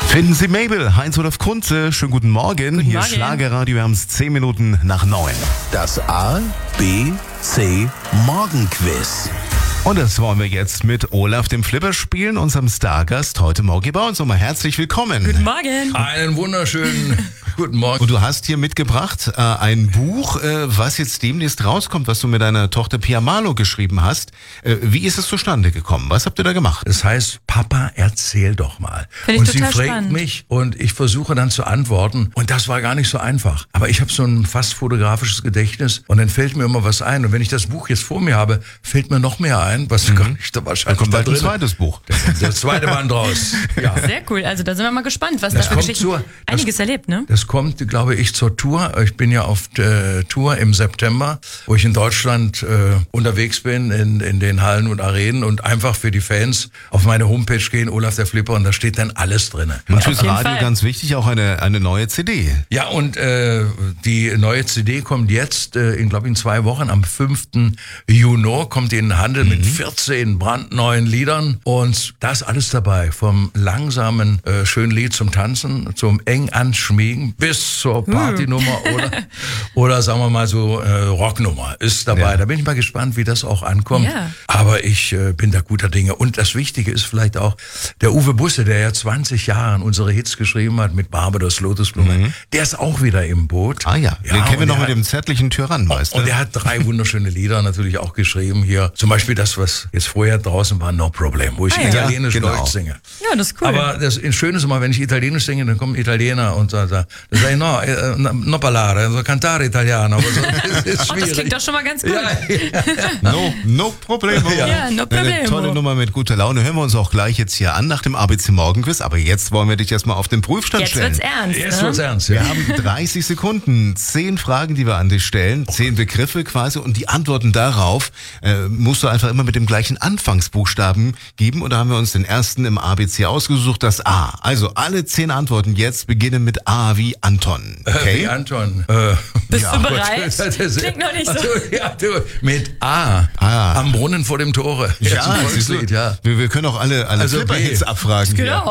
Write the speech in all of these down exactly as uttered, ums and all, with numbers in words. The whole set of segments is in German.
Finden Sie Mabel, Heinz-Rudolf Kunze. Schönen guten Morgen. Guten Hier Morgen. Schlagerradio, wir haben es zehn Minuten nach neun. Das A, B, C Morgenquiz. Und das wollen wir jetzt mit Olaf dem Flipper spielen, unserem Stargast heute Morgen hier bei uns. Nochmal herzlich willkommen. Guten Morgen. Einen wunderschönen guten Morgen. Und du hast hier mitgebracht äh, ein Buch, äh, was jetzt demnächst rauskommt, was du mit deiner Tochter Pia Malo geschrieben hast. Äh, wie ist es zustande gekommen? Was habt ihr da gemacht? Es heißt, Papa, erzähl doch mal. Finde ich und sie total fragt spannend. mich und ich versuche dann zu antworten. Und das war gar nicht so einfach. Aber ich habe so ein fast fotografisches Gedächtnis und dann fällt mir immer was ein. Und wenn ich das Buch jetzt vor mir habe, fällt mir noch mehr ein, was gar nicht da Da wahrscheinlich kommt da bald ein drin. zweites Buch. Das zweite Band draus. Ja. Sehr cool. Also da sind wir mal gespannt, was Das da für kommt Geschichten. zur- das- Einiges erlebt, ne? Das kommt, glaube ich, zur Tour. Ich bin ja auf der Tour im September, wo ich in Deutschland äh, unterwegs bin, in, in den Hallen und Arenen und einfach für die Fans auf meine Homepage gehen, Olaf der Flipper, und da steht dann alles drin. Und fürs jeden Radio Fall. ganz wichtig, auch eine, eine neue C D. Ja, und äh, die neue C D kommt jetzt, äh, in glaube ich, in zwei Wochen, am fünften Juni, kommt in den Handel mit vierzehn brandneuen Liedern. Und da ist alles dabei, vom langsamen, äh, schönen Lied zum Tanzen, zum eng anschmiegen, bis zur Partynummer oder, oder sagen wir mal so äh, Rocknummer ist dabei. Ja. Da bin ich mal gespannt, wie das auch ankommt. Ja. Aber ich äh, bin da guter Dinge. Und das Wichtige ist vielleicht auch, der Uwe Busse, der ja zwanzig Jahre unsere Hits geschrieben hat mit Barbados, Lotusblume, der ist auch wieder im Boot. Ah ja, den kennen wir und noch der mit hat- dem zärtlichen Tyrann, weißt du? Und er hat drei wunderschöne Lieder natürlich auch geschrieben hier. Zum Beispiel das, was jetzt vorher draußen war, No Problem, wo ich Ah ja. italienisch Ja, genau. Deutsch singe. Ja, das ist cool. Aber das Schöne ist immer, wenn ich italienisch singe, dann kommen Italiener und sagen, da sage ich, no, eh, no parlare, also cantare italiano. Aber so, das ist oh, schwierig. das klingt doch schon mal ganz gut. Ja, ja. No, no problemo. Ja, no Eine problemo. tolle Nummer mit guter Laune. Hören wir uns auch gleich jetzt hier an nach dem A B C Morgenquiz. Aber jetzt wollen wir dich erstmal auf den Prüfstand Jetzt stellen. wird's ernst. Jetzt ne? wird's ernst. Wir Ja. haben dreißig Sekunden, zehn Fragen, die wir an dich stellen, zehn Begriffe quasi und die Antworten darauf äh, musst du einfach immer mit dem gleichen Anfangsbuchstaben geben und da haben wir uns den ersten im A B C ausgesucht, das A. Also alle zehn Antworten jetzt beginnen mit A wie Anton. Okay. Wie Okay? Anton. Äh, Bist ja, du Gott, bereit? das ist- Klingt noch nicht so. Ach so, ja, du, mit A. Ah. Am Brunnen vor dem Tore. Das ist ein siehst du, Volkslied, ja. wir, wir können auch alle, alle Also Flipper-Hits B. abfragen. geht hier. auch.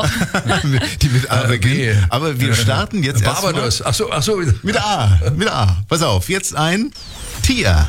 Die mit A Äh, beginnen. B. Aber wir starten jetzt erstmal Barbados. Ach so, ach so. mit A. Mit A. Pass auf, jetzt ein Tier.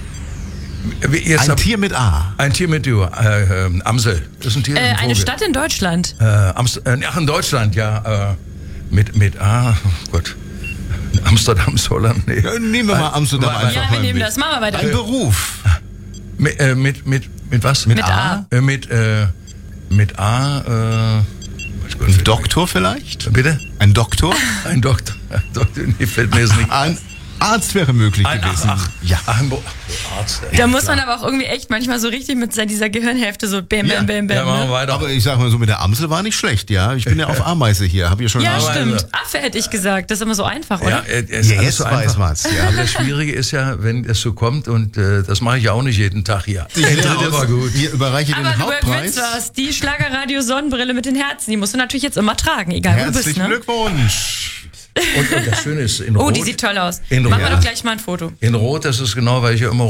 Wie- Jetzt Ein hab- Tier mit A. Ein Tier mit du, äh, ähm, Amsel. Das ist ein Tier. Äh, ein eine Vogel. Stadt in Deutschland. Äh, Amst äh, ach, in Deutschland, ja. Äh, mit, mit A, oh Gott. Amsterdam, Holland, nee. Ja, nehmen wir mal Amsterdam Ja, einfach Ja, mal wir nehmen mit. das. Machen wir weiter. Ein Beruf. Mit, äh, mit, mit, mit was? Mit A. Äh, mit, äh, mit A, äh, weiß Gott, Ein Doktor vielleicht? Bitte? Ein Doktor? Ein Doktor. Doktor, nee, fällt mir jetzt nicht. Ein Arzt wäre möglich Ein, ach, gewesen. ach, Ja. ach, ein Bo- Arzt. ey. Da muss man aber auch irgendwie echt manchmal so richtig mit dieser Gehirnhälfte so bam, Ja, bam, bam, ja, bam. machen wir ne? weiter. Aber ich sag mal so, mit der Amsel war nicht schlecht, ja. Ich bin ja auf Ameise hier, hab hier schon Ja, Ameise. stimmt. Affe hätte ich gesagt. Das ist immer so einfach, oder? Ja, äh, es ist Ja, alles jetzt so weiß einfach. man's, ja. Aber das Schwierige ist ja, wenn es so kommt, und äh, das mache ich ja auch nicht jeden Tag hier. Der dritte war gut. Hier überreiche Aber den du Hauptpreis. gewinnst was. Die Schlagerradio Sonnenbrille mit den Herzen. Die musst du natürlich jetzt immer tragen, egal wo du bist. Herzlichen Ne? Glückwunsch. Und, und das Schöne ist, in Oh, Rot. die sieht toll aus. In Machen wir Rot. doch gleich mal ein Foto. In Rot, das ist genau, weil ich ja immer